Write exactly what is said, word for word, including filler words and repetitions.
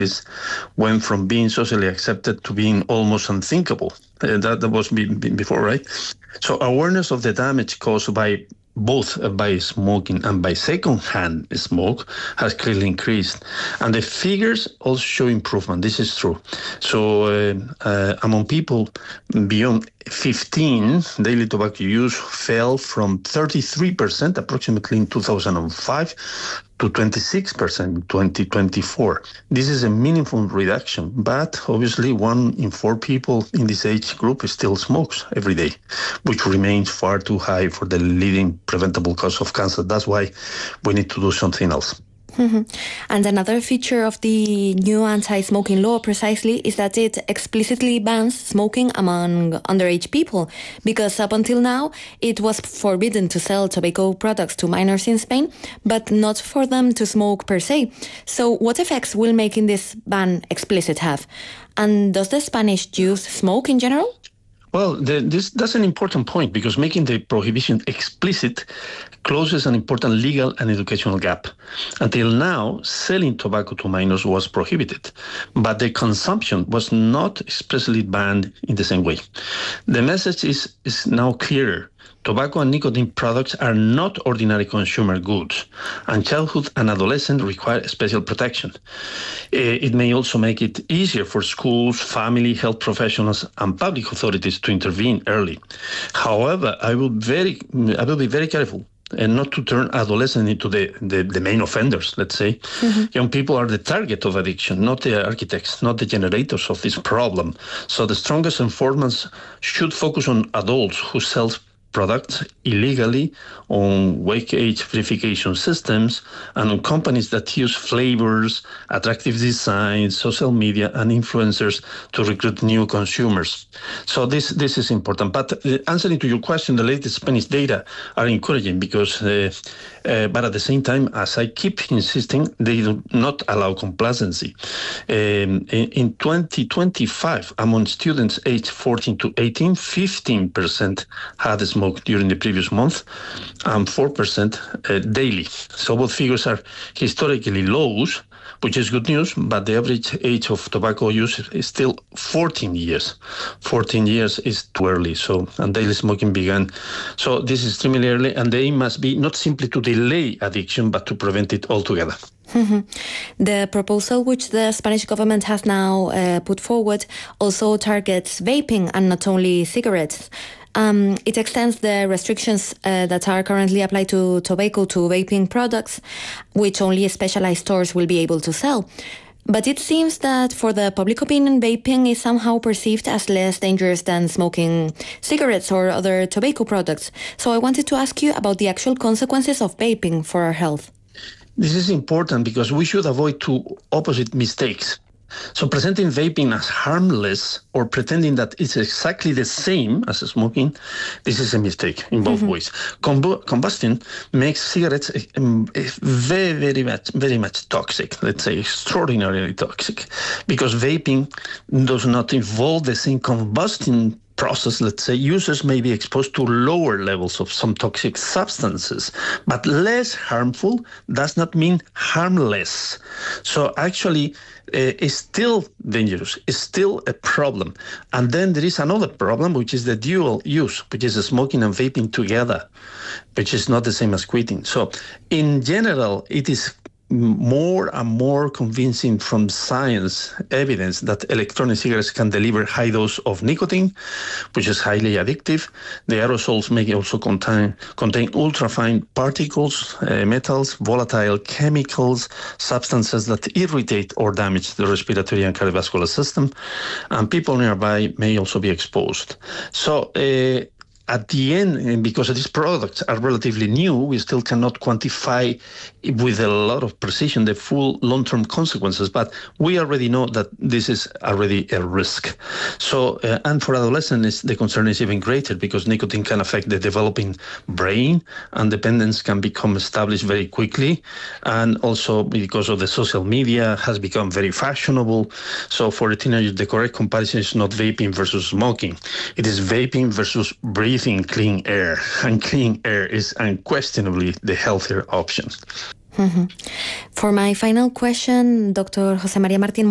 went from being socially accepted to being almost unthinkable. Uh, that, that was be, be before, right? So awareness of the damage caused by both uh, by smoking and by secondhand smoke has clearly increased. And the figures also show improvement. This is true. So uh, uh, among people beyond fifteen, daily tobacco use fell from thirty-three percent approximately in two thousand five to twenty-six percent in twenty twenty-four. This is a meaningful reduction, but obviously one in four people in this age group still smokes every day, which remains far too high for the leading preventable cause of cancer. That's why we need to do something else. Mm-hmm. And another feature of the new anti-smoking law precisely is that it explicitly bans smoking among underage people, because up until now it was forbidden to sell tobacco products to minors in Spain, but not for them to smoke per se. So what effects will making this ban explicit have? And does the Spanish youth smoke in general? Well, the, this that's an important point, because making the prohibition explicit closes an important legal and educational gap. Until now, selling tobacco to minors was prohibited, but the consumption was not explicitly banned in the same way. The message is, is now clearer. Tobacco and nicotine products are not ordinary consumer goods, and childhood and adolescents require special protection. It may also make it easier for schools, family, health professionals, and public authorities to intervene early. However, I will very, I will be very careful and not to turn adolescents into the, the, the main offenders, let's say. Mm-hmm. Young people are the target of addiction, not the architects, not the generators of this problem. So the strongest enforcement should focus on adults who sell products illegally, on wake age verification systems, and on companies that use flavors, attractive designs, social media, and influencers to recruit new consumers. So this this is important. But uh, answering to your question, the latest Spanish data are encouraging, because, uh, uh, but at the same time, as I keep insisting, they do not allow complacency. Um, in, in twenty twenty-five, among students aged fourteen to eighteen, fifteen percent had smoked during the previous month, and four percent uh, daily. So both figures are historically lows, which is good news, but the average age of tobacco use is still fourteen years. fourteen years is too early, so, and daily smoking began. So this is extremely early, and the aim must be not simply to delay addiction, but to prevent it altogether. Mm-hmm. The proposal which the Spanish government has now uh, put forward also targets vaping and not only cigarettes. Um, it extends the restrictions uh, that are currently applied to tobacco to vaping products, which only specialized stores will be able to sell. But it seems that for the public opinion, vaping is somehow perceived as less dangerous than smoking cigarettes or other tobacco products. So I wanted to ask you about the actual consequences of vaping for our health. This is important because we should avoid two opposite mistakes. So presenting vaping as harmless or pretending that it's exactly the same as smoking, this is a mistake in both mm-hmm. ways. Combu- combustion makes cigarettes um, very, very much, very much toxic, let's say extraordinarily toxic, because vaping does not involve the same combustion process. Let's say users may be exposed to lower levels of some toxic substances, but less harmful does not mean harmless. So actually, uh, it's still dangerous. It's still a problem. And then there is another problem, which is the dual use, which is smoking and vaping together, which is not the same as quitting. So in general, it is more and more convincing from science evidence that electronic cigarettes can deliver high dose of nicotine, which is highly addictive. The aerosols may also contain, contain ultrafine particles, uh, metals, volatile chemicals, substances that irritate or damage the respiratory and cardiovascular system, and people nearby may also be exposed. So, uh, At the end, because these products are relatively new, we still cannot quantify with a lot of precision the full long-term consequences, but we already know that this is already a risk. So, uh, and for adolescents, the concern is even greater because nicotine can affect the developing brain, and dependence can become established very quickly, and also because of the social media has become very fashionable. So for a teenager, the correct comparison is not vaping versus smoking. It is vaping versus breathing clean air, and clean air is unquestionably the healthier option. Mm-hmm. For my final question, Doctor José María Martín